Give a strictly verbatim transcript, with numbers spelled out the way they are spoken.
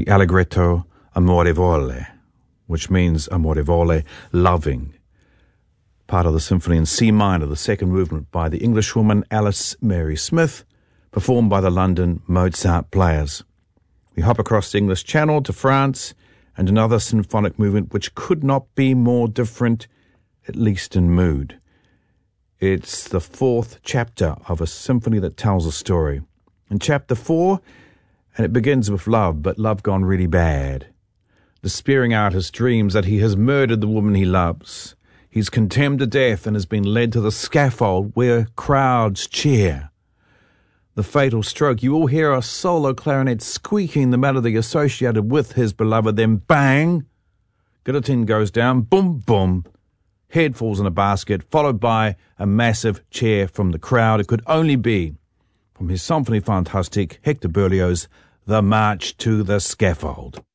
the Allegretto Amorevole, which means amorevole, loving. Part of the symphony in C minor, the second movement by the Englishwoman Alice Mary Smith, performed by the London Mozart Players. We hop across the English Channel to France and another symphonic movement which could not be more different, at least in mood. It's the fourth chapter of a symphony that tells a story. In chapter four, and it begins with love, but love gone really bad. Despairing out his dreams that he has murdered the woman he loves. He's condemned to death and has been led to the scaffold where crowds cheer. The fatal stroke, you will hear a solo clarinet squeaking the melody associated with his beloved, then bang! Guillotine goes down, boom, boom. Head falls in a basket, followed by a massive cheer from the crowd. It could only be from his Symphonie Fantastique, Hector Berlioz' The March to the Scaffold.